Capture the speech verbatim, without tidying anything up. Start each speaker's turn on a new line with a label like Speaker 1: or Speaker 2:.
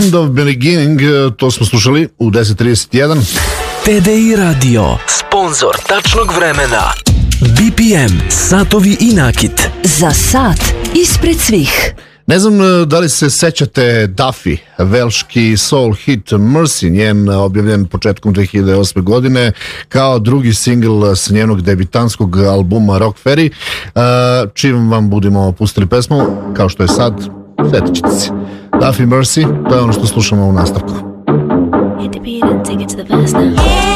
Speaker 1: End of Beginning, to smo slušali u deset trideset jedan.
Speaker 2: T D I Radio, sponzor tačnog vremena. B P M, satovi i nakit.
Speaker 3: Za sat ispred svih.
Speaker 1: Ne znam da li se sećate Duffy, velški soul hit Mercy, njen objavljen početkom dve hiljade osme godine kao drugi singl sa njenog debitanskog albuma Rock Ferry. Čim vam budemo pustili pesmu, kao što je sad, setit ćete se. Duffy, Mercy, to je ono što slušamo u nastavku.